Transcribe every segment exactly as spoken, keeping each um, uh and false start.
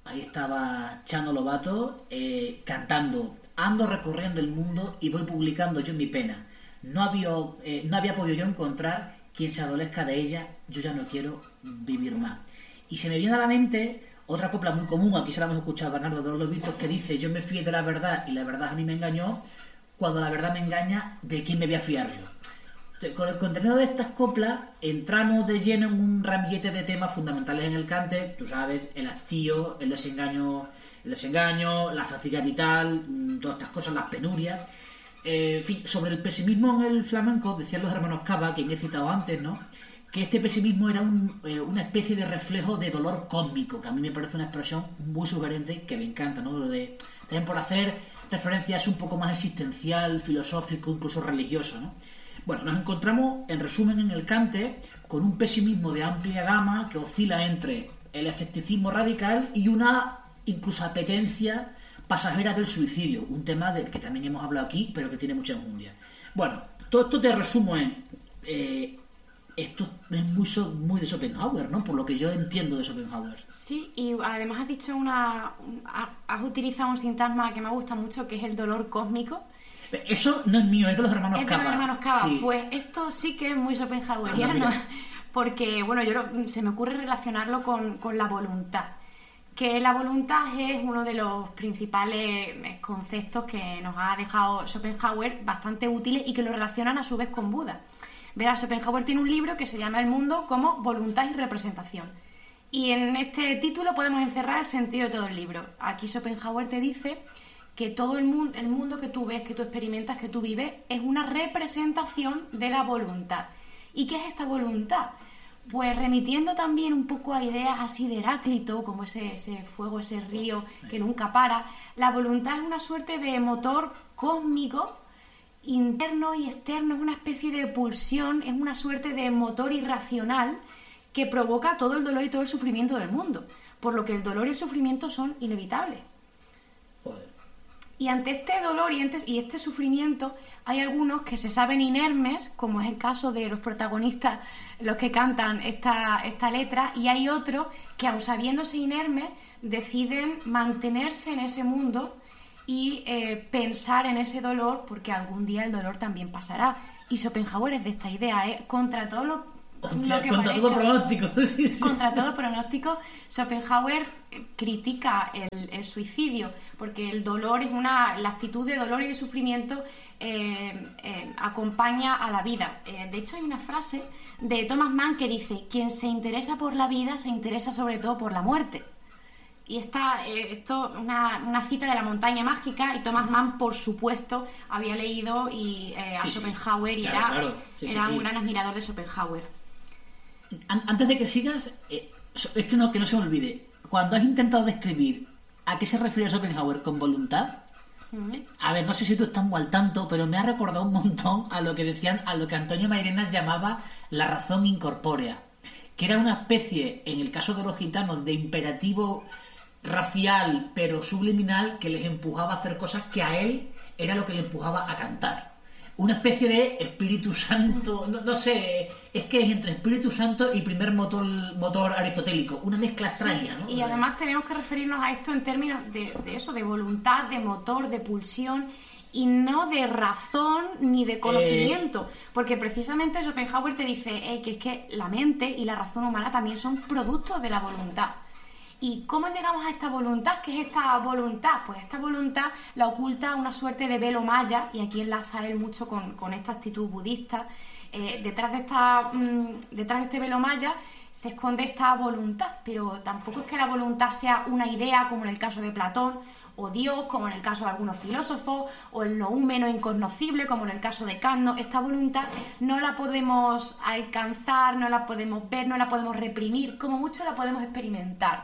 ahí estaba Chano Lobato eh, cantando: ando recorriendo el mundo y voy publicando yo mi pena. No había, eh, no había podido yo encontrar quien se adolezca de ella, yo ya no quiero vivir más. Y se me viene a la mente otra copla muy común, aquí se la hemos escuchado a Bernardo de los Lobitos, que dice: yo me fié de la verdad y la verdad a mí me engañó, cuando la verdad me engaña, ¿de quién me voy a fiar yo? Con el contenido de estas coplas entramos de lleno en un ramillete de temas fundamentales en el cante, tú sabes, el hastío, el desengaño, el desengaño, la fatiga vital, todas estas cosas, las penurias. Eh, en fin, sobre el pesimismo en el flamenco, decían los hermanos Cava, que me he citado antes, ¿no?, que este pesimismo era un, eh, una especie de reflejo de dolor cósmico, que a mí me parece una expresión muy sugerente, que me encanta, ¿no? Lo de, también por hacer referencias un poco más existencial, filosófico, incluso religioso, ¿no? Bueno, nos encontramos, en resumen, en el cante, con un pesimismo de amplia gama que oscila entre el escepticismo radical y una incluso apetencia pasajera del suicidio, un tema del que también hemos hablado aquí, pero que tiene mucha enjundia. Bueno, todo esto te resumo en... Eh, esto es muy, so, muy de Schopenhauer, ¿no? Por lo que yo entiendo de Schopenhauer. Sí, y además has dicho una... has utilizado un sintagma que me gusta mucho, que es el dolor cósmico. Esto no es mío, es de los hermanos Cava. Es de los hermanos Cava. Sí. Pues esto sí que es muy Schopenhaueriano, ah, porque, bueno, yo lo, se me ocurre relacionarlo con, con la voluntad. Que la voluntad es uno de los principales conceptos que nos ha dejado Schopenhauer bastante útiles y que lo relacionan a su vez con Buda. Verás, Schopenhauer tiene un libro que se llama El mundo como voluntad y representación. Y en este título podemos encerrar el sentido de todo el libro. Aquí Schopenhauer te dice que todo el mundo, el mundo que tú ves, que tú experimentas, que tú vives, es una representación de la voluntad. ¿Y qué es esta voluntad? Pues remitiendo también un poco a ideas así de Heráclito, como ese, ese fuego, ese río que nunca para, la voluntad es una suerte de motor cósmico, interno y externo, es una especie de pulsión, es una suerte de motor irracional que provoca todo el dolor y todo el sufrimiento del mundo, por lo que el dolor y el sufrimiento son inevitables. Joder. Y ante este dolor y este, y este sufrimiento hay algunos que se saben inermes, como es el caso de los protagonistas, los que cantan esta, esta letra, y hay otros que, aun sabiéndose inermes, deciden mantenerse en ese mundo y eh, pensar en ese dolor, porque algún día el dolor también pasará. Y Schopenhauer es de esta idea, ¿eh? Contra todo lo, Hostia, lo que contra parezca, todo pronóstico. Sí, sí. Contra todo pronóstico, Schopenhauer critica el, el suicidio, porque el dolor es una... la actitud de dolor y de sufrimiento eh, eh, acompaña a la vida. Eh, de hecho, hay una frase de Thomas Mann que dice: quien se interesa por la vida se interesa sobre todo por la muerte. Y esta, eh, esto una, una cita de La montaña mágica, y Thomas Mann, por supuesto, había leído y, eh, a sí, Schopenhauer sí. y claro, era, claro. Sí, era sí, un sí. gran admirador de Schopenhauer. Antes de que sigas, eh, es que no, que no se me olvide, cuando has intentado describir a qué se refiere Schopenhauer con voluntad, uh-huh. a ver, no sé si tú estás muy al tanto, pero me ha recordado un montón a lo que decían, a lo que Antonio Mairena llamaba la razón incorpórea, que era una especie, en el caso de los gitanos, de imperativo racial pero subliminal que les empujaba a hacer cosas que a él era lo que le empujaba a cantar. Una especie de Espíritu Santo, no, no sé, es que es entre Espíritu Santo y primer motor, motor aristotélico, una mezcla extraña, sí, ¿no? Y además tenemos que referirnos a esto en términos de, de eso, de voluntad, de motor, de pulsión, y no de razón ni de conocimiento, eh... porque precisamente Schopenhauer te dice eh, que es que la mente y la razón humana también son productos de la voluntad. ¿Y cómo llegamos a esta voluntad? ¿Qué es esta voluntad? Pues esta voluntad la oculta una suerte de velo maya, y aquí enlaza él mucho con, con esta actitud budista. Eh, detrás de esta mmm, detrás de este velo maya se esconde esta voluntad, pero tampoco es que la voluntad sea una idea como en el caso de Platón, o Dios como en el caso de algunos filósofos, o el noúmeno incognoscible como en el caso de Kant. No, esta voluntad no la podemos alcanzar, no la podemos ver, no la podemos reprimir, como mucho la podemos experimentar.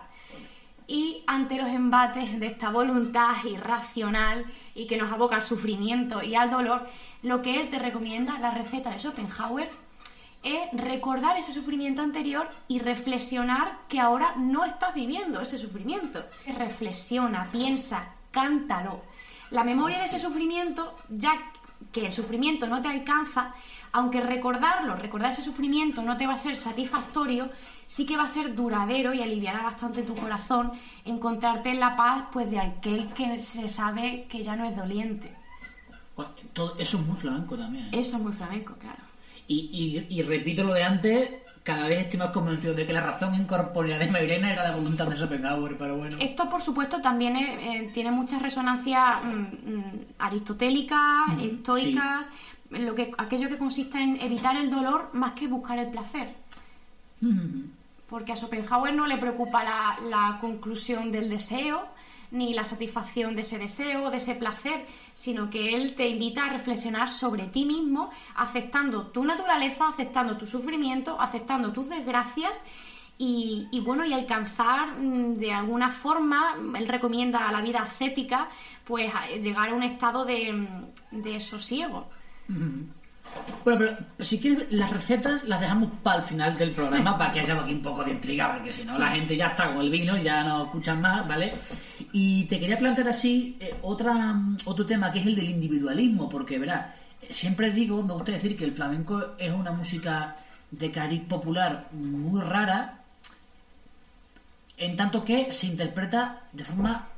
Y ante los embates de esta voluntad irracional y que nos aboca al sufrimiento y al dolor, lo que él te recomienda, la receta de Schopenhauer, es recordar ese sufrimiento anterior y reflexionar que ahora no estás viviendo ese sufrimiento. Reflexiona, piensa, cántalo. La memoria de ese sufrimiento ya que el sufrimiento no te alcanza, aunque recordarlo, recordar ese sufrimiento no te va a ser satisfactorio, sí que va a ser duradero y aliviará bastante tu corazón encontrarte en la paz pues de aquel que se sabe que ya no es doliente. Todo, eso es muy flamenco también, ¿eh? Eso es muy flamenco, claro. Y, y, y repito lo de antes, cada vez estoy más convencido de que la razón incorpórea de Mairena era la voluntad de Schopenhauer, pero bueno. Esto, por supuesto, también es, eh, tiene muchas resonancias mmm, aristotélicas, mm, estoicas, sí. lo que, aquello que consiste en evitar el dolor más que buscar el placer. Mm-hmm. Porque a Schopenhauer no le preocupa la, la conclusión del deseo, ni la satisfacción de ese deseo, de ese placer, sino que él te invita a reflexionar sobre ti mismo, aceptando tu naturaleza, aceptando tu sufrimiento, aceptando tus desgracias y, y bueno, y alcanzar de alguna forma, él recomienda a la vida ascética, pues llegar a un estado de, de sosiego. Mm-hmm. Bueno, pero si quieres, las recetas las dejamos para el final del programa para que haya aquí un poco de intriga, porque si no la gente ya está con el vino, ya no escuchan más, ¿vale? Y te quería plantear así eh, otra otro tema que es el del individualismo, porque verás, siempre digo, me gusta decir que el flamenco es una música de cariz popular muy rara, en tanto que se interpreta de forma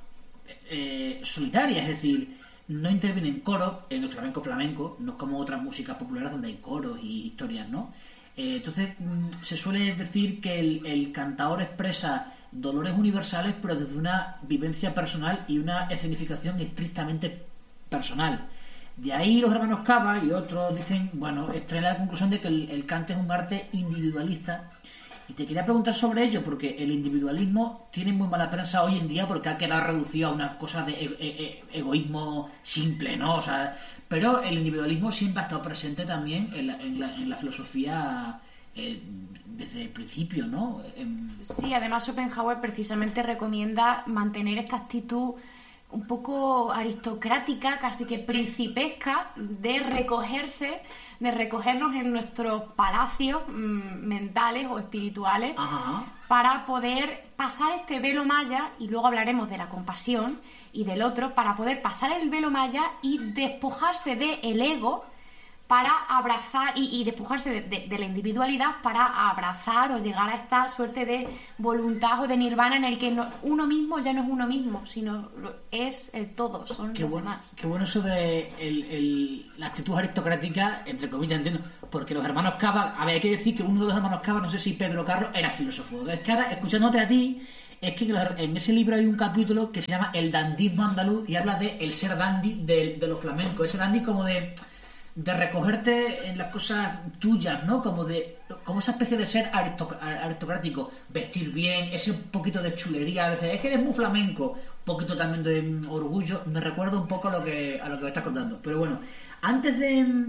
eh, solitaria, es decir, no intervienen coros en el flamenco flamenco, no es como otras músicas populares donde hay coros y historias, ¿no? Eh, entonces mmm, se suele decir que el, el cantador expresa dolores universales, pero desde una vivencia personal y una escenificación estrictamente personal. De ahí los hermanos Cava y otros dicen, bueno, extraen la conclusión de que el, el cante es un arte individualista. Y te quería preguntar sobre ello, porque el individualismo tiene muy mala prensa hoy en día porque ha quedado reducido a una cosa de e- e- egoísmo simple, ¿no? O sea, pero el individualismo siempre ha estado presente también en la, en la, en la filosofía eh, desde el principio, ¿no? En... Sí, además Schopenhauer precisamente recomienda mantener esta actitud un poco aristocrática, casi que principesca, de recogerse, de recogernos en nuestros palacios mmm, mentales o espirituales. Ajá. Para poder pasar este velo maya, y luego hablaremos de la compasión y del otro, para poder pasar el velo maya y despojarse del ego para abrazar y, y despojarse de, de, de la individualidad para abrazar o llegar a esta suerte de voluntad o de nirvana en el que no, uno mismo ya no es uno mismo, sino es el todo, son qué los bueno, demás. Qué bueno eso de el, el, la actitud aristocrática, entre comillas, entiendo, porque los hermanos Cava, a ver, hay que decir que uno de los hermanos Cava, no sé si Pedro Carlos, era filósofo. Es que ahora, escuchándote a ti, es que en ese libro hay un capítulo que se llama El dandismo andaluz y habla de el ser dandy de, de los flamencos, ese dandy como de... de recogerte en las cosas tuyas, ¿no? Como de como esa especie de ser aristoc- aristocrático, vestir bien, ese poquito de chulería a veces, es que eres muy flamenco, un poquito también de um, orgullo, me recuerda un poco a lo que a lo que me estás contando. Pero bueno, antes de,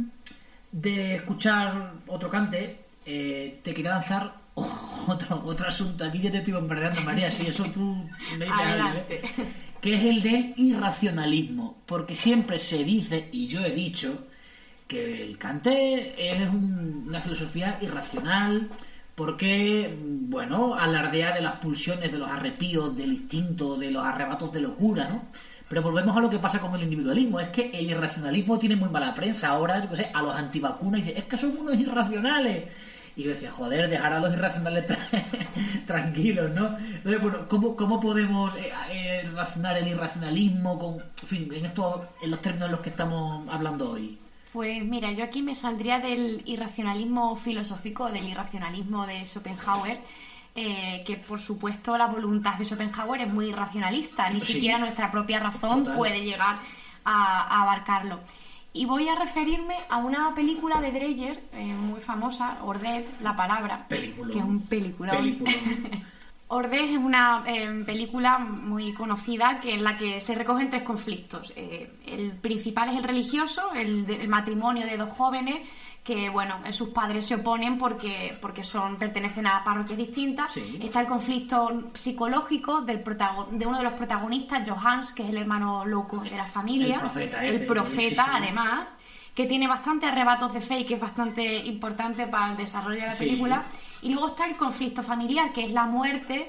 de escuchar otro cante, eh, te quería lanzar otro otro asunto. Aquí yo te estoy bombardeando, María, si eso tú me dices algo, ¿eh? Que es el del irracionalismo, porque siempre se dice, y yo he dicho, que el cante es un, una filosofía irracional porque, bueno, alardea de las pulsiones, de los arrepíos, del instinto, de los arrebatos de locura, ¿no? Pero volvemos a lo que pasa con el individualismo, es que el irracionalismo tiene muy mala prensa. Ahora, yo qué sé, a los antivacunas dicen, es que son unos irracionales. Y yo decía, joder, dejar a los irracionales tra- tranquilos, ¿no? Entonces, bueno, ¿cómo, cómo podemos eh, eh, relacionar el irracionalismo con, en fin, en, estos, en los términos en los que estamos hablando hoy? Pues mira, yo aquí me saldría del irracionalismo filosófico, del irracionalismo de Schopenhauer, eh, que por supuesto la voluntad de Schopenhauer es muy irracionalista, ni sí. siquiera nuestra propia razón Total. puede llegar a, a abarcarlo. Y voy a referirme a una película de Dreyer, eh, muy famosa, Ordet, La Palabra, Película. que es un peliculón. Ordet es una eh, película muy conocida que en la que se recogen tres conflictos. Eh, el principal es el religioso, el, de, el matrimonio de dos jóvenes que, bueno, sus padres se oponen porque, porque son pertenecen a parroquias distintas. Sí. Está el conflicto psicológico del protagon- de uno de los protagonistas, Johannes, que es el hermano loco de la familia. El profeta. El ese, profeta, sí, sí. además, que tiene bastantes arrebatos de fe y que es bastante importante para el desarrollo de la película. Sí. Y luego está el conflicto familiar, que es la muerte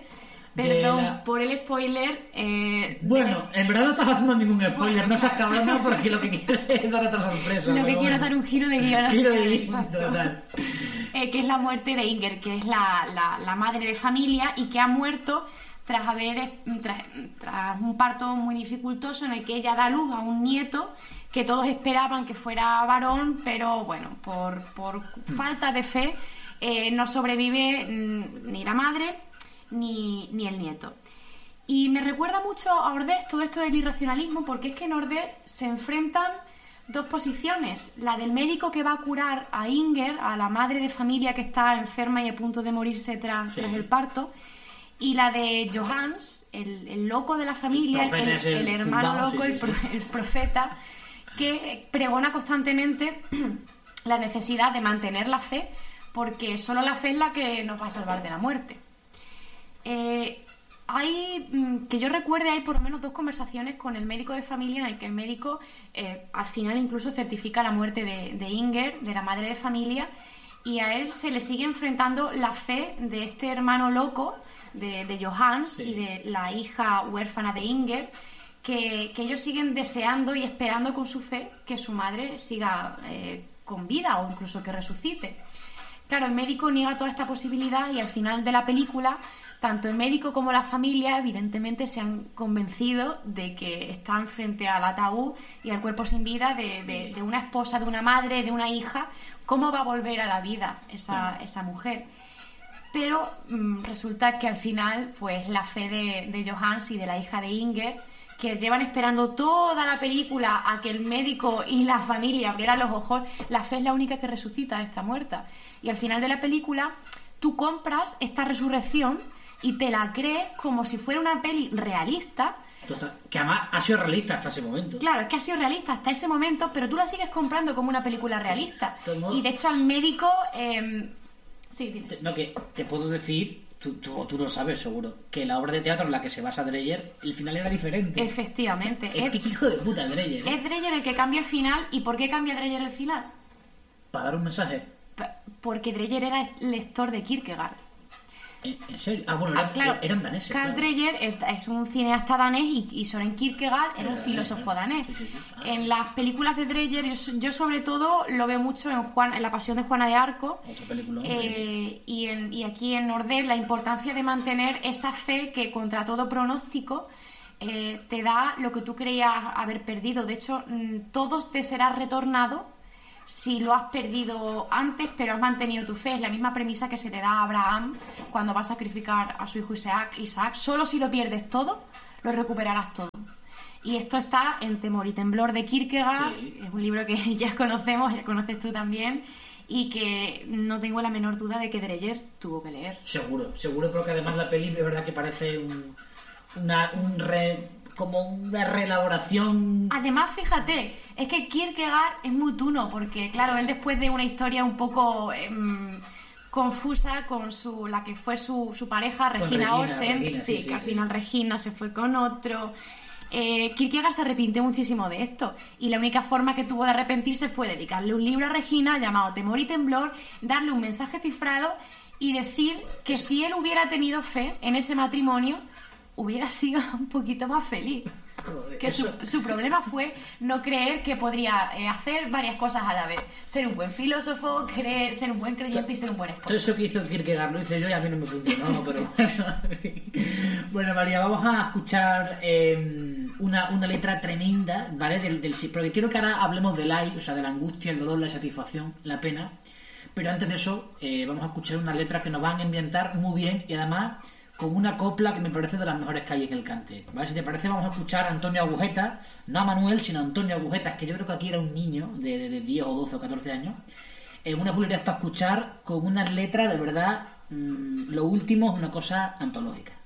Perdón la... por el spoiler. Eh, bueno, de... en verdad no estás haciendo ningún spoiler, no seas cabrona porque lo que quieres es dar otra sorpresa. Lo que bueno. quiero es dar un giro de guión. Giro de guión, total. Eh, que es la muerte de Inger, que es la, la, la madre de familia y que ha muerto tras haber tras, tras un parto muy dificultoso en el que ella da luz a un nieto que todos esperaban que fuera varón, pero bueno, por, por mm. falta de fe eh, no sobrevive ni la madre ni, ni el nieto. Y me recuerda mucho a Ordez todo esto del irracionalismo, porque es que en Ordez se enfrentan dos posiciones: la del médico que va a curar a Inger, a la madre de familia que está enferma y a punto de morirse tras, sí. tras el parto, y la de Johannes, el, el loco de la familia, el, el, el, el hermano zumbao, loco, sí, sí, el, sí. el profeta, que pregona constantemente la necesidad de mantener la fe, porque solo la fe es la que nos va a salvar de la muerte. Eh, hay, que yo recuerde, hay por lo menos dos conversaciones con el médico de familia en el que el médico eh, al final incluso certifica la muerte de, de Inger, de la madre de familia, y a él se le sigue enfrentando la fe de este hermano loco de, de Johannes, sí. y de la hija huérfana de Inger, que, que ellos siguen deseando y esperando con su fe que su madre siga eh, con vida o incluso que resucite. Claro, el médico niega toda esta posibilidad y al final de la película tanto el médico como la familia evidentemente se han convencido de que están frente al ataúd y al cuerpo sin vida de, de, de una esposa, de una madre, de una hija. ¿Cómo va a volver a la vida esa, esa mujer? Pero mmm, resulta que al final pues la fe de, de Johannes y de la hija de Inger, que llevan esperando toda la película a que el médico y la familia abrieran los ojos, la fe es la única que resucita a esta muerta. Y al final de la película tú compras esta resurrección y te la crees como si fuera una peli realista. Total, que además ha sido realista hasta ese momento. Claro, es que ha sido realista hasta ese momento, pero tú la sigues comprando como una película realista. Y de hecho al médico... Eh... Sí, dime. No, que te puedo decir, tú, tú, tú lo sabes seguro, que la obra de teatro en la que se basa Dreyer, el final era diferente. Efectivamente. Es, es hijo de puta Dreyer. ¿eh? Es Dreyer el que cambia el final. ¿Y por qué cambia Dreyer el final? Para dar un mensaje. P- porque Dreyer era lector de Kierkegaard. ¿En serio? Ah, bueno, eran, ah, claro, eran daneses. Carl claro. Dreyer es un cineasta danés y, y Søren Kierkegaard era un filósofo danés. Sí, sí, sí. Ah, en las películas de Dreyer, yo, yo sobre todo lo veo mucho en Juan, en La Pasión de Juana de Arco. Otra película. Eh, y, en, y aquí en Ordez, la importancia de mantener esa fe que contra todo pronóstico eh, te da lo que tú creías haber perdido. De hecho, todo te será retornado si lo has perdido antes, pero has mantenido tu fe. Es la misma premisa que se le da a Abraham cuando va a sacrificar a su hijo Isaac. Isaac, solo si lo pierdes todo, lo recuperarás todo. Y esto está en Temor y Temblor de Kierkegaard. Sí. Es un libro que ya conocemos, ya conoces tú también, y que no tengo la menor duda de que Dreyer tuvo que leer. Seguro, seguro, porque además la peli es verdad que parece un, una, un re... como una reelaboración. Además, fíjate, es que Kierkegaard es muy tuno, porque claro, él después de una historia un poco eh, confusa con su la que fue su, su pareja, Regina, Regina Olsen, Regina, sí, sí, que sí, al final sí. Regina se fue con otro. Eh, Kierkegaard se arrepintió muchísimo de esto y la única forma que tuvo de arrepentirse fue dedicarle un libro a Regina llamado Temor y Temblor, darle un mensaje cifrado y decir que si él hubiera tenido fe en ese matrimonio hubiera sido un poquito más feliz. Joder, que su, su problema fue no creer que podría eh, hacer varias cosas a la vez. Ser un buen filósofo, creer, ser un buen creyente y ser un buen esposo. Todo eso que hizo Kierkegaard lo hice yo y a mí no me funcionó, pero bueno. Bueno, María, vamos a escuchar eh, una, una letra tremenda, ¿vale? Del, del, porque quiero que ahora hablemos del ay, o sea, de la angustia, el dolor, la satisfacción, la pena. Pero antes de eso, eh, vamos a escuchar unas letras que nos van a ambientar muy bien y además con una copla que me parece de las mejores que hay en el cante, ¿vale? Si te parece, vamos a escuchar a Antonio Agujeta, no a Manuel, sino a Antonio Agujeta, que yo creo que aquí era un niño de, de, de diez o doce o catorce años. Eh, unas bulerías para escuchar con unas letras de verdad, mmm, lo último es una cosa antológica.